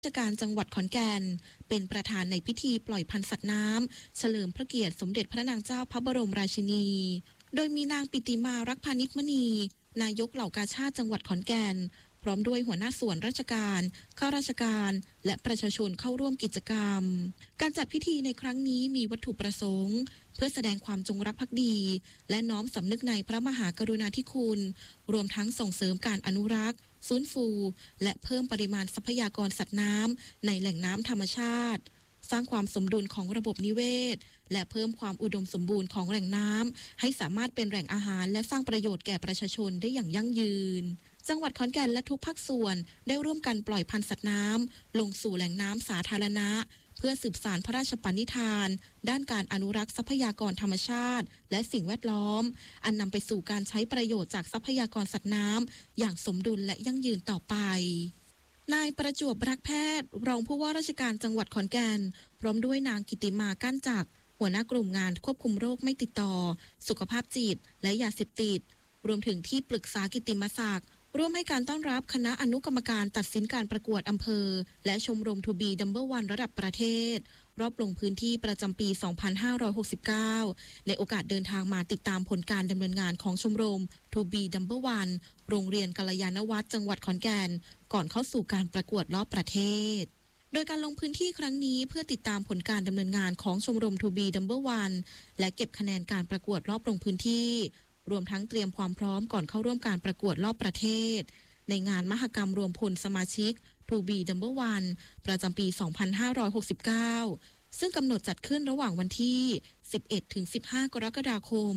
ราชการจังหวัดขอนแก่นเป็นประธานในพิธีปล่อยพันธุ์สัตว์น้ำเฉลิมพระเกียรติสมเด็จพระนางเจ้าพระบรมราชินีโดยมีนางปิติมารักพานิชมณีนายกเหล่ากาชาดจังหวัดขอนแก่นพร้อมด้วยหัวหน้าส่วนราชการข้าราชการและประชาชนเข้าร่วมกิจกรรมการจัดพิธีในครั้งนี้มีวัตถุประสงค์เพื่อแสดงความจงรักภักดีและน้อมสำนึกในพระมหากรุณาธิคุณรวมทั้งส่งเสริมการอนุรักษ์ฟื้นฟูและเพิ่มปริมาณทรัพยากรสัตว์น้ำในแหล่งน้ำธรรมชาติสร้างความสมดุลของระบบนิเวศและเพิ่มความอุดมสมบูรณ์ของแหล่งน้ำให้สามารถเป็นแหล่งอาหารและสร้างประโยชน์แก่ประชาชนได้อย่างยั่งยืนจังหวัดขอนแก่นและทุกภาคส่วนได้ร่วมกันปล่อยพันธุ์สัตว์น้ำลงสู่แหล่งน้ำสาธารณะเพื่อสืบสานพระราชปณิธานด้านการอนุรักษ์ทรัพยากรธรรมชาติและสิ่งแวดล้อมอันนำไปสู่การใช้ประโยชน์จากทรัพยากรสัตว์น้ำอย่างสมดุลและยั่งยืนต่อไปนายประจวบรักแพทย์รองผู้ว่าราชการจังหวัดขอนแก่นพร้อมด้วยนางกิติมาก้านจักรหัวหน้ากลุ่มงานควบคุมโรคไม่ติดต่อสุขภาพจิตและยาเสพติดรวมถึงที่ปรึกษากิตติมศักดิ์ร่วมให้การต้อนรับคณะอนุกรรมการตัดสินการประกวดอำเภอและชมรมทูบีดัมเบิลวันระดับประเทศรอบลงพื้นที่ประจำปี 2569 ในโอกาสเดินทางมาติดตามผลการดำเนินงานของชมรมทูบีดัมเบิลวันโรงเรียนกัลยาณวัฒน์จังหวัดขอนแก่นก่อนเข้าสู่การประกวดรอบประเทศโดยการลงพื้นที่ครั้งนี้เพื่อติดตามผลการดำเนินงานของชมรมทูบีดัมเบิลวันและเก็บคะแนนการประกวดรอบลงพื้นที่รวมทั้งเตรียมความพร้อมก่อนเข้าร่วมการประกวดรอบประเทศในงานมหกรรมรวมพลสมาชิกทูบีดัมเบิลวันประจำปี 2569 ซึ่งกำหนดจัดขึ้นระหว่างวันที่ 11-15 กรกฎาคม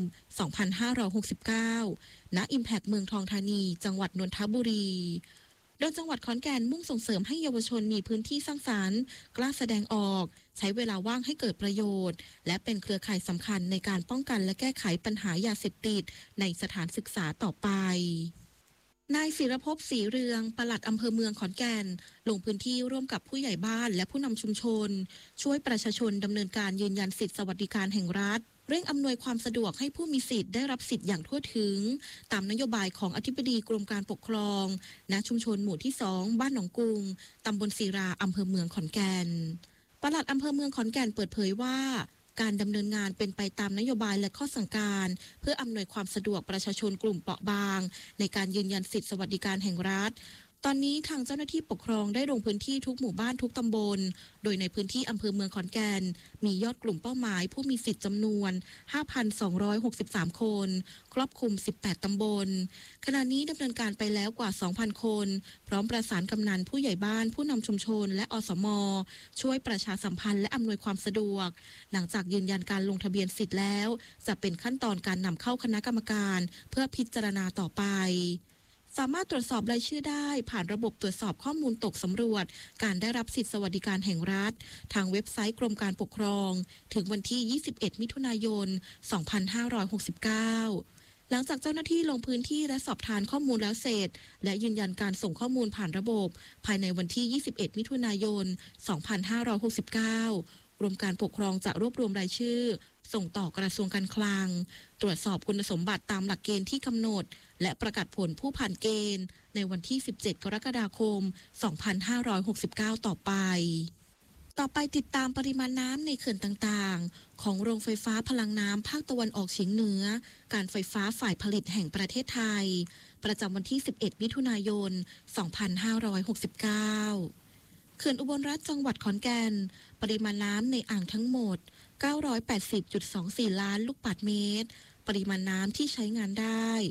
2569 ณ Impact เมืองทองธานี จังหวัดนนทบุรี โดยจังหวัดขอนแก่นมุ่งส่งเสริมให้เยาวชนมีพื้นที่สร้างสรรค์กล้าแสดงออกใช้เวลาว่างให้เกิดประโยชน์และเป็นเครือข่ายสำคัญในการป้องกันและแก้ไขปัญหายาเสพติดในสถานศึกษาต่อไปนายศิรภพศรีเรืองปลัดอำเภอเมืองขอนแก่นลงพื้นที่ร่วมกับผู้ใหญ่บ้านและผู้นำชุมชนช่วยประชาชนดำเนินการยืนยันสิทธิสวัสดิการแห่งรัฐเร่งอำนวยความสะดวกให้ผู้มีสิทธิ์ได้รับสิทธิ์อย่างทั่วถึงตามนโยบายของอธิบดีกรมการปกครองณชุมชนหมู่ที่ 2 บ้านหนองกุงตำบลศิราอำเภอเมืองขอนแก่นปลัดอำเภอเมืองขอนแก่นเปิดเผยว่าการดำเนินงานเป็นไปตามนโยบายและข้อสั่งการเพื่ออำนวยความสะดวกประชาชนกลุ่มเปราะบางในการยืนยันสิทธิสวัสดิการแห่งรัฐตอนนี้ทางเจ้าหน้าที่ปกครองได้ลงพื้นที่ทุกหมู่บ้านทุกตำบลโดยในพื้นที่อำเภอเมืองขอนแก่นมียอดกลุ่มเป้าหมายผู้มีสิทธิ์จำนวน 5,263 คนครอบคลุม 18 ตำบลขณะนี้ดำเนินการไปแล้วกว่า 2,000 คนพร้อมประสานกำนันผู้ใหญ่บ้านผู้นำชุมชนและอสม.ช่วยประชาสัมพันธ์และอำนวยความสะดวกหลังจากยืนยันการลงทะเบียนสิทธิ์แล้วจะเป็นขั้นตอนการนำเข้าคณะกรรมการเพื่อพิจารณาต่อไปสามารถตรวจสอบรายชื่อได้ผ่านระบบตรวจสอบข้อมูลตกสำรวจการได้รับสิทธิสวัสดิการแห่งรัฐทางเว็บไซต์กรมการปกครองถึงวันที่ 21 มิถุนายน 2569 หลังจากเจ้าหน้าที่ลงพื้นที่และสอบทานข้อมูลแล้วเสร็จและยืนยันการส่งข้อมูลผ่านระบบภายในวันที่ 21 มิถุนายน 2569 กรมการปกครองจะรวบรวมรายชื่อส่งต่อกระทรวงการคลังตรวจสอบคุณสมบัติตามหลักเกณฑ์ที่กำหนดและประกาศผลผู้ผ่านเกณฑ์ในวันที่ 17 กรกฎาคม 2569 ต่อไปติดตามปริมาณน้ำในเขื่อนต่างๆของโรงไฟฟ้าพลังน้ำภาคตะวันออกเฉียงเหนือการไฟฟ้าฝ่ายผลิตแห่งประเทศไทยประจำวันที่ 11 มิถุนายน 2569 เขื่อนอุบลรัฐจังหวัดขอนแก่นปริมาณน้ำในอ่างทั้งหมด 980.24 ล้านลูกบาศก์เมตรปริมาณน้ำที่ใช้งานได้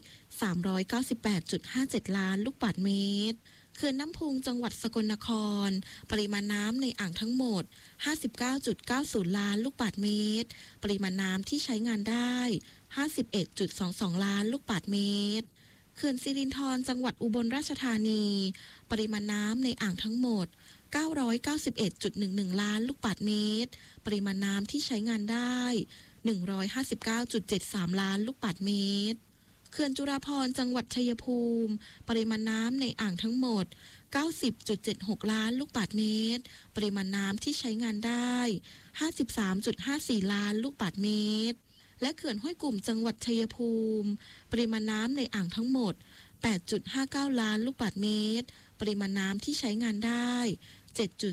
398.57 ล้านลูกบาศก์เมตรเขื่อนน้ำพุงจังหวัดสกลนครปริมาณน้ำในอ่างทั้งหมด 59.90 ล้านลูกบาศก์เมตรปริมาณน้ำที่ใช้งานได้ 51.22 ล้านลูกบาศก์เมตรเขื่อนสิรินธรจังหวัดอุบลราชธานีปริมาณน้ำในอ่างทั้งหมด 991.11 ล้านลูกบาศก์เมตรปริมาณน้ำที่ใช้งานได้ 159.73 ล้านลูกบาศก์เมตรเขื่อนจุฬาภรณ์จังหวัดชัยภูมิปริมาณน้ำในอ่างทั้งหมด 90.76 ล้านลูกบาศก์เมตรปริมาณน้ำที่ใช้งานได้ 53.54 ล้านลูกบาศก์เมตรและเขื่อนห้วยกลุ่มจังหวัดชัยภูมิปริมาณน้ำในอ่างทั้งหมด 8.59 ล้านลูกบาศก์เมตรปริมาณน้ำที่ใช้งานได้ 7